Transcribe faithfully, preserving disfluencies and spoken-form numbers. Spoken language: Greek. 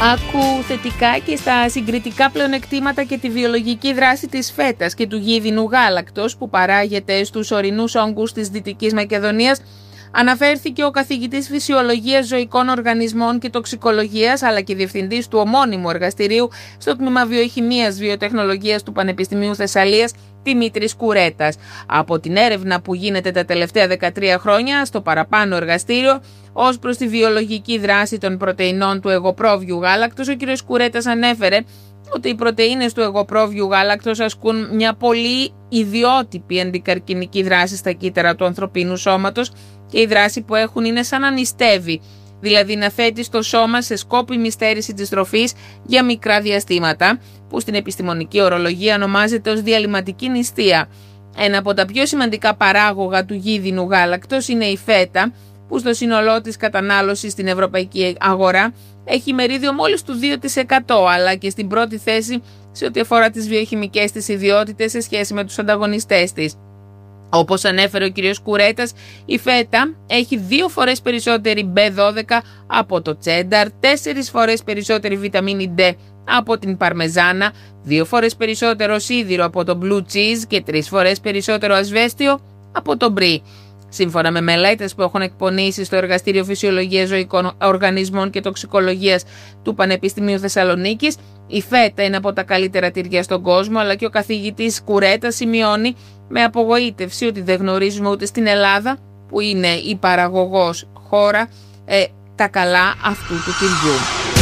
Άκου θετικά και στα συγκριτικά πλεονεκτήματα και τη βιολογική δράση της φέτας και του γίδινου γάλακτος που παράγεται στους ορεινούς όγκους της Δυτικής Μακεδονίας. Αναφέρθηκε ο καθηγητής Φυσιολογίας Ζωικών Οργανισμών και Τοξικολογίας αλλά και διευθυντής του ομώνυμου εργαστηρίου στο τμήμα Βιοχημίας Βιοτεχνολογίας του Πανεπιστημίου Θεσσαλίας, Δημήτρης Κουρέτας. Από την έρευνα που γίνεται τα τελευταία δεκατρία χρόνια στο παραπάνω εργαστήριο ως προς τη βιολογική δράση των πρωτεϊνών του εγωπρόβιου γάλακτος, ο κ. Κουρέτας ανέφερε ότι οι πρωτεΐνες του εγωπρόβιου γάλακτος ασκούν μια πολύ ιδιότυπη αντικαρκινική δράση στα κύτταρα του ανθρωπίνου σώματος και η δράση που έχουν είναι σαν να νηστεύει, δηλαδή να θέτει στο σώμα σε σκόπιμη στέρηση της τροφής για μικρά διαστήματα, που στην επιστημονική ορολογία ονομάζεται ως διαλυματική νηστεία. Ένα από τα πιο σημαντικά παράγωγα του γίδινου γάλακτος είναι η φέτα, που στο σύνολό της κατανάλωση στην ευρωπαϊκή αγορά έχει μερίδιο μόλις του δύο τοις εκατό, αλλά και στην πρώτη θέση σε ό,τι αφορά τις βιοχημικές της ιδιότητες σε σχέση με τους ανταγωνιστές της. Όπως ανέφερε ο κ. Κουρέτας, η φέτα έχει δύο φορές περισσότερη μπι δώδεκα από το τσένταρ, τέσσερις φορές περισσότερη βιταμίνη D από την παρμεζάνα, δύο φορές περισσότερο σίδηρο από το blue cheese και τρεις φορές περισσότερο ασβέστιο από το μπρι. Σύμφωνα με μελέτες που έχουν εκπονήσει στο Εργαστήριο Φυσιολογίας Ζωικών Οργανισμών και Τοξικολογίας του Πανεπιστημίου Θεσσαλονίκης, η φέτα είναι από τα καλύτερα τυριά στον κόσμο, αλλά και ο καθηγητής Κουρέτα σημειώνει με απογοήτευση ότι δεν γνωρίζουμε ούτε στην Ελλάδα, που είναι η παραγωγός χώρα, ε, τα καλά αυτού του τυριού.